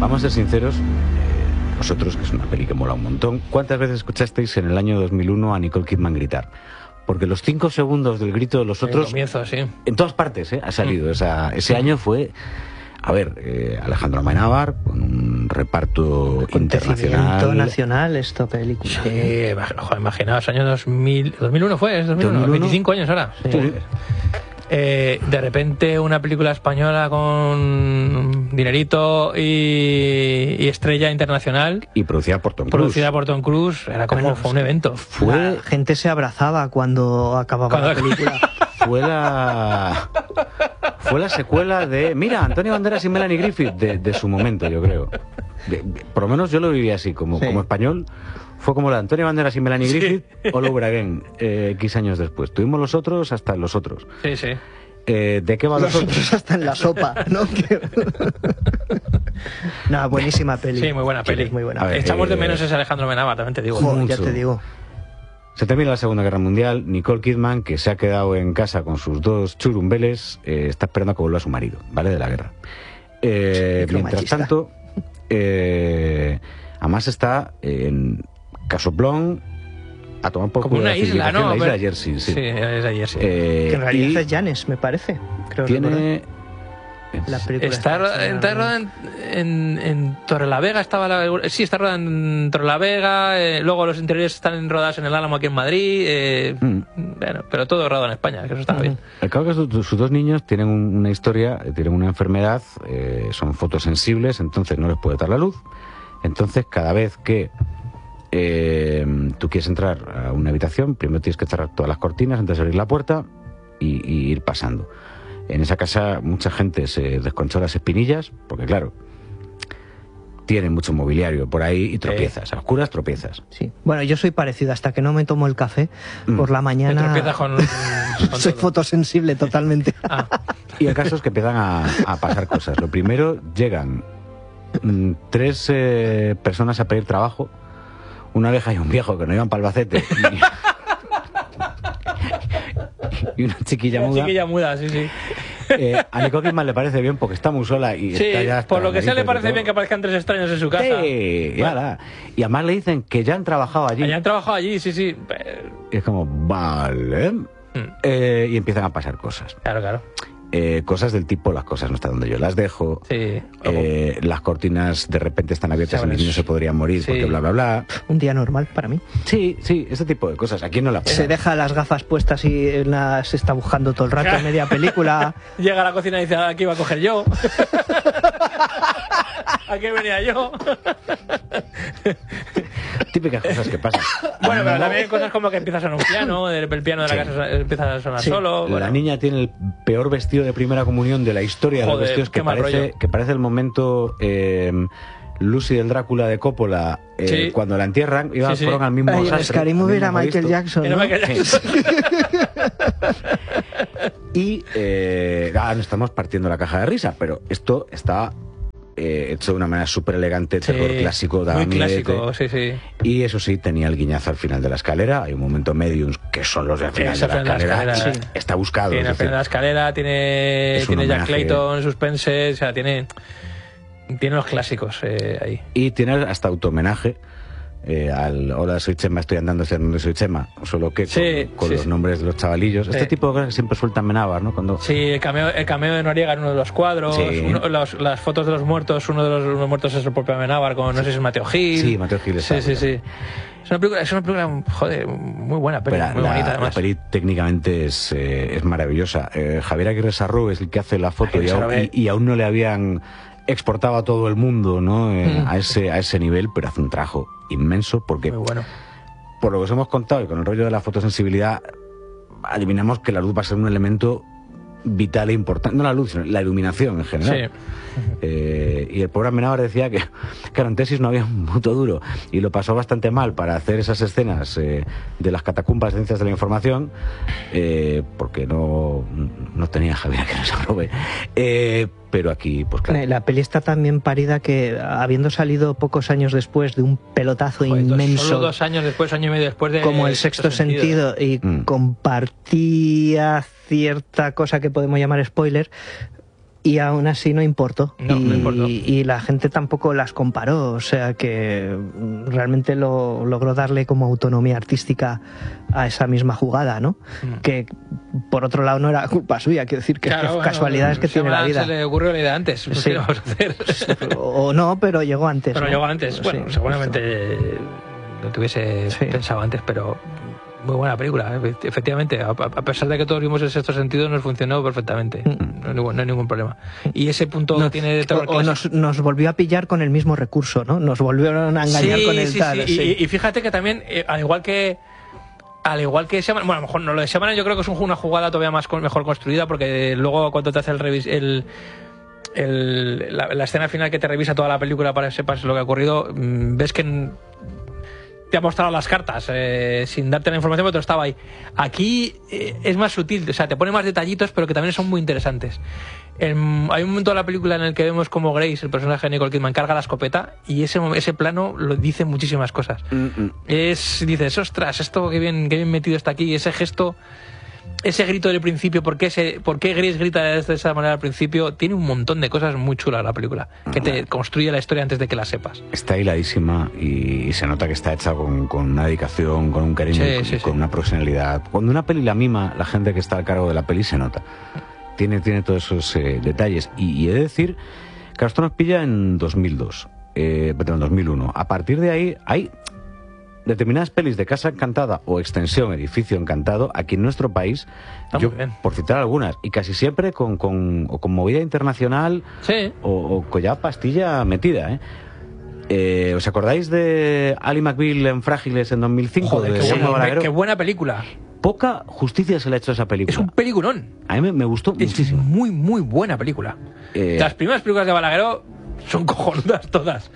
vamos a ser sinceros, nosotros, que es una peli que mola un montón, ¿cuántas veces escuchasteis en el año 2001 a Nicole Kidman gritar? Porque los 5 segundos del grito de los otros... comienzo, sí. En todas partes, ha salido. Ese año fue... A ver, Alejandro Amenábar, con un reparto internacional. Nacional esta película. Sí, imaginaos, año 2001 fue, es 2001, 25 años ahora. Sí. De repente una película española con dinerito y estrella internacional. Y producida por Tom Cruise. Producida por Tom Cruise, era como fue un evento. La gente se abrazaba cuando acababa la película. Fue la secuela de... Mira, Antonio Banderas y Melanie Griffith de su momento, yo creo. Por lo menos yo lo viví así, como español. Fue como la de Antonio Banderas y Melanie Griffith, All Over Again, X años después. Tuvimos los otros hasta los otros. Sí, sí. ¿De qué va los otros? Hasta en la sopa, ¿no? No, buenísima peli. Sí, muy buena peli. Muy buena. A ver, echamos de menos ese Alejandro Amenábar, también te digo. Joder, ya te digo. Se termina la Segunda Guerra Mundial. Nicole Kidman, que se ha quedado en casa con sus 2 churumbeles, está esperando a que vuelva su marido, ¿vale? De la guerra. Mientras tanto, además está en Casoplón a tomar por como una isla, ¿no? La isla de Jersey, sí. Sí, es de Jersey. Que en realidad es Llanes, me parece. Creo tiene... La película está rodada en Torrelavega, sí, está rodada en Torrelavega, luego los interiores están rodados en el Álamo aquí en Madrid, bueno, pero todo rodado en España, que eso está bien. El caso es que sus 2 niños tienen una historia, tienen una enfermedad, son fotosensibles, entonces no les puede dar la luz. Entonces cada vez que tú quieres entrar a una habitación, primero tienes que cerrar todas las cortinas antes de abrir la puerta y ir pasando. En esa casa mucha gente se desconchó las espinillas, porque claro, tienen mucho mobiliario por ahí y tropiezas, a oscuras tropiezas. Sí. Bueno, yo soy parecido, hasta que no me tomo el café por la mañana. Te tropiezas con soy fotosensible totalmente. Y el caso es que empiezan a pasar cosas. Lo primero, llegan 3 personas a pedir trabajo, una vieja y un viejo que no iban para Albacete. Y una chiquilla muda. Una chiquilla muda, sí, sí. A Nicole Kidman le parece bien porque está muy sola y sí, está ya... por lo que sea le parece bien que aparezcan 3 extraños en su casa. Sí, bueno. Y además le dicen que ya han trabajado allí. Ya han trabajado allí, sí, sí. Y es como, vale. Y empiezan a pasar cosas. Claro, claro. Cosas del tipo, las cosas no están donde yo las dejo. Sí. Las cortinas de repente están abiertas y mis niños se podrían morir porque bla, bla, bla. Un día normal para mí. Sí, ese tipo de cosas. ¿A quién no la pega? Se deja las gafas puestas y se está buscando todo el rato en media película. Llega a la cocina y dice, aquí iba a coger yo. Aquí venía yo. Típicas cosas que pasan. Bueno, pero también hay cosas como que empieza a sonar un piano, el piano de la casa empieza a sonar solo. La niña tiene el peor vestido de primera comunión de la historia de los vestidos, que parece el momento Lucy del Drácula de Coppola, cuando la entierran, fueron al mismo sastre. Era Michael Jackson, ¿no? Y nos estamos partiendo la caja de risa, pero esto está hecho de una manera súper elegante, terror clásico, muy clásico, sí. Y eso sí, tenía el guiñazo al final de la escalera. Hay un momento mediums que son los del final de la escalera. Está buscado. Tiene al final de la escalera, tiene Jack Clayton, Suspense, o sea, tiene los clásicos ahí. Y tiene hasta autohomenaje al Hola, soy Chema, estoy andando, soy Chema, solo que con los nombres de los chavalillos. Este tipo de cosas que siempre suelta Amenábar, ¿no? Sí, el cameo de Noriega en uno de los cuadros, las fotos de los muertos, uno de los muertos es el propio Amenábar, no sé si es Mateo Gil. Sí, Mateo Gil. Sí. Es una película, joder, muy buena, muy bonita además. La peli técnicamente es maravillosa. Javier Aguirre Sarrú es el que hace la foto y aún no le habían exportado a todo el mundo, ¿no? A ese nivel, pero hace un trabajo inmenso porque, muy bueno. Por lo que os hemos contado y con el rollo de la fotosensibilidad, adivinamos que la luz va a ser un elemento vital e importante, no la luz, sino la iluminación en general. Sí. Y el pobre Amenábar decía que claro, en tesis no había un puto duro y lo pasó bastante mal para hacer esas escenas de las catacumbas de ciencias de la información, porque no tenía Javier que nos aprobe. Pero aquí, pues claro. La peli está tan bien parida que, habiendo salido pocos años después de un pelotazo inmenso, solo 2 años después, año y medio después de como El Sexto Sentido, y compartía cierta cosa que podemos llamar spoiler, Y aún así no importó. No importó. Y la gente tampoco las comparó. O sea que realmente logró darle como autonomía artística a esa misma jugada, ¿no? Que por otro lado no era culpa suya. Quiero decir que, claro, casualidades que tiene la vida. Se le ocurrió la idea antes. Sí. ¿Qué vamos a hacer? O no, pero llegó antes. Pero ¿no? llegó antes. Bueno, Sí, seguramente lo tuviese pensado antes, pero muy buena película. Efectivamente, a pesar de que todos vimos el sexto sentido, nos funcionó perfectamente. No hay ningún problema. Y ese punto que tiene de terror nos volvió a pillar con el mismo recurso, ¿no? Nos volvieron a engañar con el tal. Sí. Sí. Y fíjate que también, al igual que Shyamalan, bueno, a lo mejor no, lo de Shyamalan yo creo que es una jugada todavía mejor construida, porque luego cuando te hace la escena final que te revisa toda la película para que sepas lo que ha ocurrido, ves que te ha mostrado las cartas sin darte la información, pero estaba ahí. Aquí es más sutil, o sea, te pone más detallitos, pero que también son muy interesantes. Hay un momento de la película en el que vemos como Grace, el personaje de Nicole Kidman, carga la escopeta, y ese plano lo dice muchísimas cosas. Dices, ostras, esto qué bien metido está aquí, ese gesto, ese grito del principio, ¿por qué Grace grita de esa manera al principio? Tiene un montón de cosas muy chulas la película, que te construye la historia antes de que la sepas. Está hiladísima y se nota que está hecha con una dedicación, con un cariño, con una profesionalidad. Cuando una peli la mima, la gente que está al cargo de la peli se nota. Tiene todos esos detalles. Y he de decir que esto nos pilla en 2002, en 2001. A partir de ahí hay determinadas pelis de Casa Encantada o Extensión Edificio Encantado aquí en nuestro país, por citar algunas, y casi siempre con movida internacional, o con ya pastilla metida, ¿os acordáis de Ali McBeal en Frágiles en 2005? Joder, qué buena película. Poca justicia se le ha hecho a esa película. Es un peliculón. A mí me gustó muchísimo. Muy, muy buena película. Las primeras películas de Balagueró son cojonudas todas.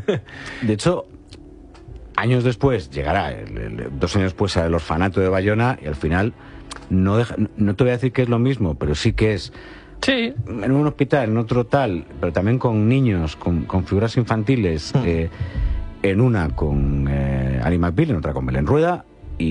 De hecho, años después llegará, 2 años después, El orfanato de Bayona, y al final no te voy a decir que es lo mismo, pero sí que es en un hospital, en otro tal, pero también con niños, con figuras infantiles, en una con Ali McBeal, en otra con Belén Rueda,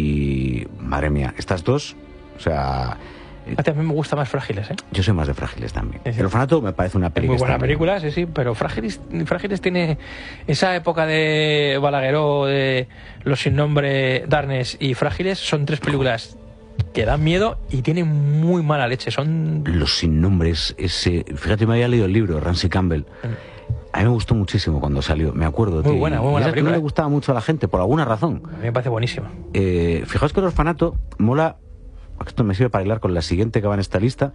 y madre mía, estas dos, o sea... A mí me gusta más Frágiles, ¿eh? Yo soy más de Frágiles también. El orfanato me parece una película. Muy buena película, sí, pero Frágiles tiene esa época de Balagueró, de Los sin nombre, Darkness y Frágiles, son 3 películas que dan miedo y tienen muy mala leche. Son Los sin nombres, fíjate, me había leído el libro, Ramsey Campbell. A mí me gustó muchísimo cuando salió, me acuerdo. Muy buena película. Que no le gustaba mucho a la gente, por alguna razón. A mí me parece buenísima. Fijaos que El orfanato mola. Esto me sirve para hilar con la siguiente que va en esta lista.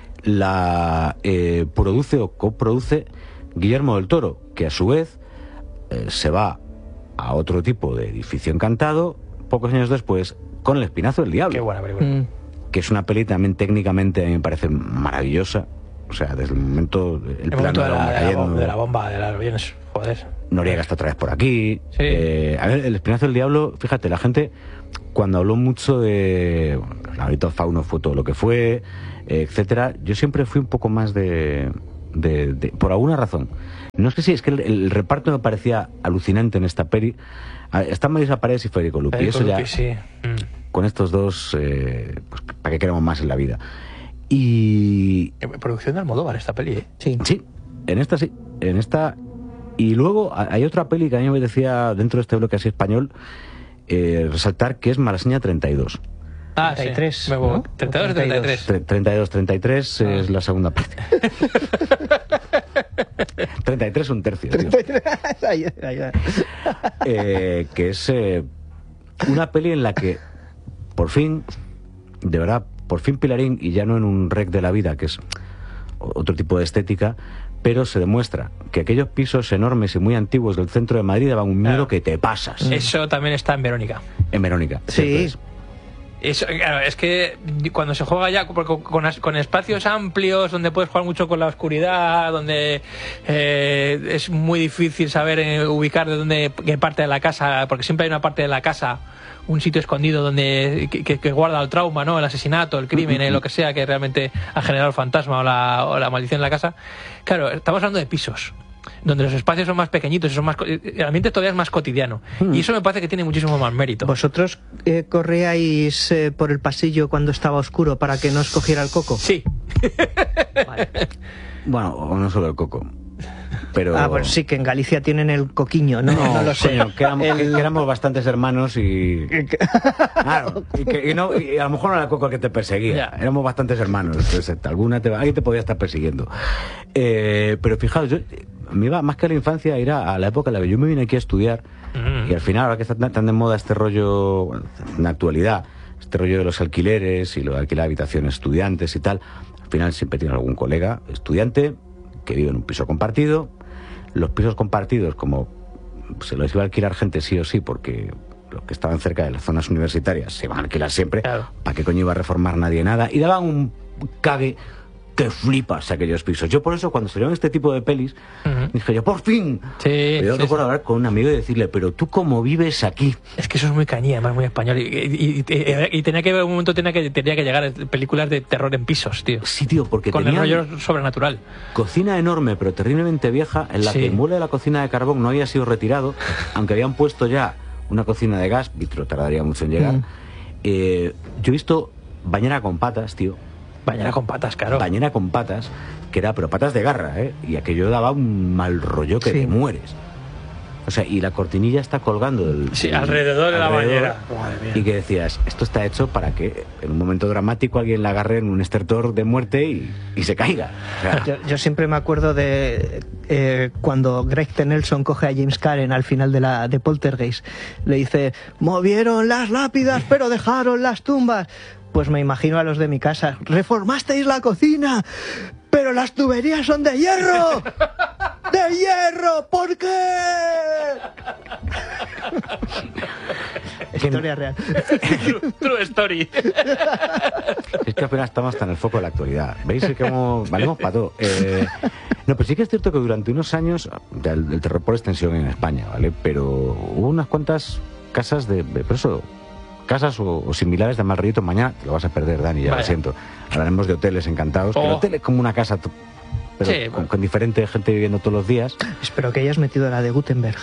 La produce o coproduce Guillermo del Toro, que a su vez se va a otro tipo de Edificio Encantado pocos años después con El espinazo del diablo. Qué buena película. Que es una peli también técnicamente a mí me parece maravillosa. O sea, desde el momento el plano de la bomba de los aviones, joder. Noriega está otra vez por aquí. Sí. A ver, El espinazo del diablo, fíjate, la gente cuando habló mucho de el laberinto fauno fue todo lo que fue, etcétera, yo siempre fui un poco más de por alguna razón. No es que sí, es que el reparto me parecía alucinante en esta peli. Están Marisa Paredes y Federico Lupi. Eso ya, sí. Con estos dos, pues, ¿para qué queremos más en la vida? Y... Producción de Almodóvar esta peli, ¿eh? Sí, en esta sí. En esta... Y luego hay otra peli que a mí me decía, dentro de este bloque así español, resaltar que es Malaseña 32. 33, sí. ¿no? 32 o 33. 33 es la segunda parte. 33 un tercio. Que es una peli en la que por fin, de verdad, por fin Pilarín, y ya no en un rec de la vida, que es otro tipo de estética, pero se demuestra que aquellos pisos enormes y muy antiguos del centro de Madrid daban un miedo que te pasas. Eso también está en Verónica. En Verónica. Sí. Eso, claro, es que cuando se juega ya con espacios amplios, donde puedes jugar mucho con la oscuridad, donde es muy difícil saber ubicar de dónde, qué parte de la casa, porque siempre hay una parte de la casa, un sitio escondido donde que guarda el trauma, ¿no? El asesinato, el crimen, lo que sea que realmente ha generado el fantasma o la maldición en la casa. Claro, estamos hablando de pisos donde los espacios son más pequeñitos y el ambiente todavía es más cotidiano, y eso me parece que tiene muchísimo más mérito. ¿Vosotros corríais por el pasillo cuando estaba oscuro para que no os cogiera el coco? Sí. Vale. Bueno, o no solo el coco. Pero... pues sí, que en Galicia tienen el coquiño, ¿no? No lo sé. Coño, que éramos bastantes hermanos y... Claro, y a lo mejor no era el coco el que te perseguía. Ya. Éramos bastantes hermanos. Entonces, alguien te podía estar persiguiendo. Pero fijaos, yo me iba más que a la infancia, ir a la época en la que yo me vine aquí a estudiar. Y al final, ahora que está tan de moda este rollo, bueno, en la actualidad, este rollo de los alquileres y lo de alquilar habitaciones estudiantes y tal, al final siempre tienes algún colega estudiante que vive en un piso compartido. Los pisos compartidos, como se los iba a alquilar gente sí o sí, porque los que estaban cerca de las zonas universitarias se van a alquilar siempre, claro. ¿Para qué coño iba a reformar nadie nada? Y daban un cague que flipas aquellos pisos. Yo por eso cuando salieron este tipo de pelis, dije yo, ¡por fin! Sí, yo recuerdo hablar con un amigo y decirle, pero ¿tú cómo vives aquí? Es que eso es muy cañí, además muy español. Y tenía que un momento tenía que llegar películas de terror en pisos, tío. Sí, tío, porque con el rollo sobrenatural. Cocina enorme, pero terriblemente vieja, en la que el mueble de la cocina de carbón no había sido retirado, aunque habían puesto ya una cocina de gas, Vitro tardaría mucho en llegar. Yo he visto bañera con patas, tío. Bañera con patas, claro. Bañera con patas, que era, pero patas de garra, ¿eh? Y aquello daba un mal rollo que te mueres. O sea, y la cortinilla está colgando alrededor de la bañera. Madre mía. Y que decías, esto está hecho para que en un momento dramático alguien la agarre en un estertor de muerte y se caiga. O sea, yo siempre me acuerdo de cuando Greg T. Nelson coge a James Karen al final de Poltergeist. Le dice, movieron las lápidas pero dejaron las tumbas. Pues me imagino a los de mi casa. Reformasteis la cocina, pero las tuberías son de hierro. ¡De hierro! ¿Por qué? Historia real. True story. Es que apenas estamos hasta en el foco de la actualidad. ¿Veis cómo valemos para todo? No, pero sí que es cierto que durante unos años el terror por extensión en España, ¿vale? Pero hubo unas cuantas casas por eso, casas o similares de mal rollito. Mañana te lo vas a perder, Dani, ya lo siento. Hablaremos de hoteles encantados. Que el hotel es como una casa, pero sí, con diferente gente viviendo todos los días. Espero que hayas metido la de Gutenberg.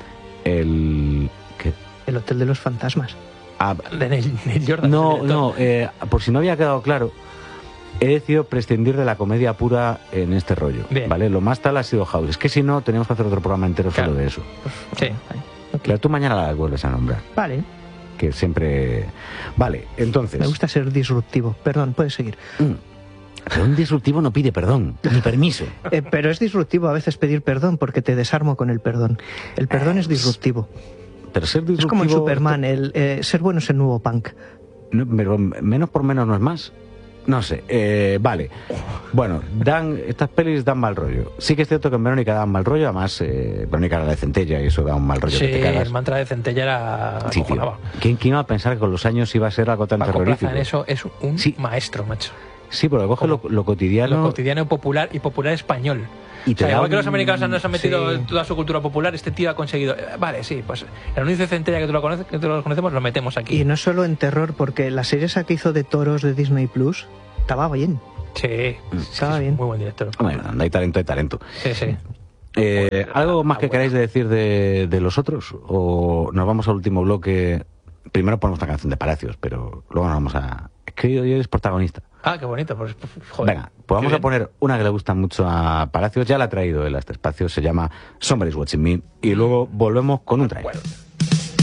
¿Qué? El Hotel de los Fantasmas. De Neil Jordan. No, por si no había quedado claro, he decidido prescindir de la comedia pura en este rollo. Bien. ¿Vale? Lo más tal ha sido House. Es que si no, tenemos que hacer otro programa entero solo de eso. Sí. Okay. Pero tú mañana la vuelves a nombrar. Vale. Que siempre... Vale, entonces... Me gusta ser disruptivo. Perdón, puedes seguir. Pero un disruptivo no pide perdón, ni permiso. Pero es disruptivo a veces pedir perdón, porque te desarmo con el perdón. El perdón es disruptivo. Pero ser disruptivo... Es como en Superman, ser bueno es el nuevo punk. No, pero menos por menos no es más. No sé, vale. Bueno, estas pelis dan mal rollo. Sí que es cierto que en Verónica dan mal rollo, además Verónica era de Centella y eso da un mal rollo que te cagas. Sí, el mantra de Centella era... Sí, tío. ¿Quién iba a pensar que con los años iba a ser algo tan terrorífico? En eso es un maestro, macho. Sí, porque coge lo cotidiano... Lo cotidiano popular y popular español. Y igual que los americanos nos han metido toda su cultura popular, este tío ha conseguido... Vale, sí, pues el anuncio de Centella que todos lo conocemos, lo metemos aquí. Y no solo en terror, porque la serie esa que hizo de toros de Disney Plus estaba bien. Sí, estaba bien. Muy buen director. Bueno, hay talento. Sí. ¿Algo más que queráis decir de los otros? ¿O nos vamos al último bloque? Primero ponemos una canción de Palacios, pero luego nos vamos a... Es que hoy eres protagonista. Ah, qué bonito, pues joder. Venga, pues vamos a poner una que le gusta mucho a Palacios, ya la ha traído él a este espacio, se llama Somebody's Watching Me, y luego volvemos con un trailer. Bueno.